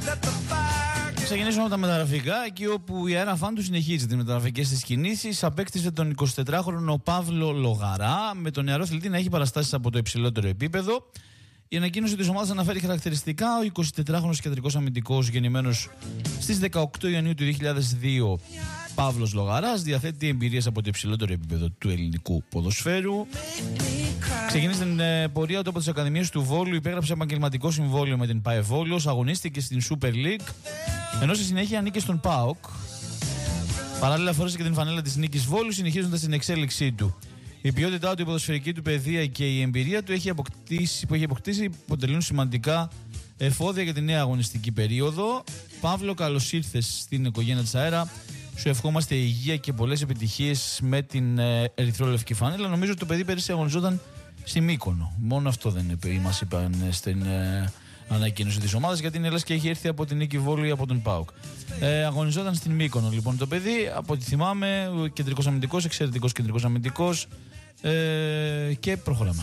Ξεκινήσουμε από τα μεταγραφικά, εκεί όπου η αέρα φάντου συνεχίζει τις μεταγραφικές της κινήσεις. Απέκτησε τον 24χρονο Παύλο Λογαρά, με τον νεαρό αθλητή να έχει παραστάσεις από το υψηλότερο επίπεδο. Η ανακοίνωση της ομάδας αναφέρει χαρακτηριστικά: ο 24χρονος κεντρικός αμυντικός, γεννημένος στις 18 Ιανουαρίου του 2002, Παύλος Λογαράς, διαθέτει εμπειρίες από το υψηλότερο επίπεδο του ελληνικού ποδοσφαίρου. Ξεκίνησε την πορεία του από τις Ακαδημίες του Βόλου, υπέγραψε επαγγελματικό συμβόλαιο με την ΠΑΕ Βόλος, αγωνίστηκε στην Super League, ενώ στη συνέχεια ανήκε στον ΠΑΟΚ. Παράλληλα, φόρεσε και την φανέλα της Νίκης Βόλου, συνεχίζοντας την εξέλιξή του. Η ποιότητά του, η ποδοσφαιρική του παιδεία και η εμπειρία του που έχει αποκτήσει αποτελούν σημαντικά εφόδια για τη νέα αγωνιστική περίοδο. Παύλο, καλώς ήρθες στην οικογένεια της ΑΕΡΑ. Σου ευχόμαστε υγεία και πολλές επιτυχίες με την ερυθρόλευκη φανέλα. Νομίζω ότι το παιδί πέρυσι αγωνιζόταν στη Μύκονο. Μόνο αυτό δεν μας είπαν στην ανακοίνωση της ομάδας, γιατί είναι λες και έχει έρθει από την Νίκη Βόλου ή από τον ΠΑΟΚ. Αγωνιζόταν στην Μύκονο λοιπόν το παιδί, από ό,τι θυμάμαι, κεντρικός αμυντικός, εξαιρετικός κεντρικός αμυντικός, και προχωράμε.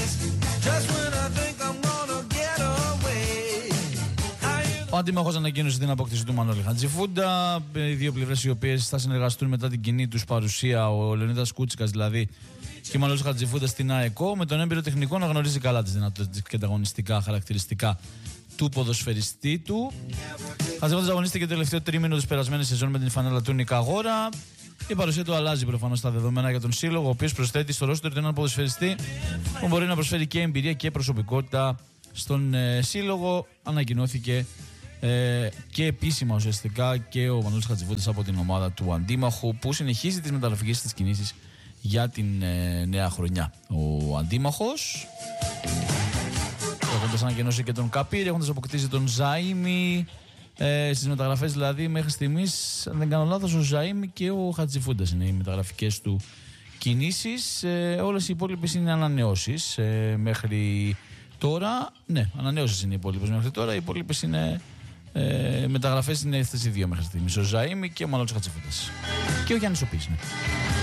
Ο αντίμαχος ανακοίνωσε την απόκτηση του Μανώλη Χατζηφούντα. Οι δύο πλευρές οι οποίες θα συνεργαστούν μετά την κοινή τους παρουσία, ο Λεωνίδας Κούτσικας δηλαδή και ο Μανώλης Χατζηφούντας στην ΑΕΚΟ, με τον έμπειρο τεχνικό να γνωρίζει καλά τις δυνατότητες και τα αγωνιστικά χαρακτηριστικά του ποδοσφαιριστή του. Χατζηφούντας αγωνίστηκε το τελευταίο τρίμηνο της περασμένης σεζόν με την φανέλα του Νικαγόρα. Η παρουσία του αλλάζει προφανώς τα δεδομένα για τον σύλλογο, ο οποίος προσθέτει στο ρόστερ του έναν ποδοσφαιριστή που μπορεί να προσφέρει και εμπειρία και προσωπικότητα στον σύλλογο. Ανακοινώθηκε και επίσημα ουσιαστικά και ο Μανώλης Χατζηφούντας από την ομάδα του αντίμαχου, που συνεχίζει τις μεταγραφικές της κινήσεις για την νέα χρονιά. Ο αντίμαχος, έχοντας ανακοινώσει και τον Καπίρ, έχοντας αποκτήσει τον Ζαΐμι, στις μεταγραφές δηλαδή μέχρι στιγμής, αν δεν κάνω λάθος, ο Ζαΐμι και ο Χατζηφούντας είναι οι μεταγραφικές του κινήσεις. Όλες οι υπόλοιπες είναι ανανεώσεις μέχρι τώρα. Ναι, ανανεώσεις είναι οι υπόλοιπες μέχρι τώρα. Οι υπόλοιπες είναι μεταγραφές, είναι αυτές οι δύο μέχρι στιγμής. Ο Ζαΐμι και ο Μανώλης Χατζηφούντας. Και ο Γιάννης Οπής, ναι.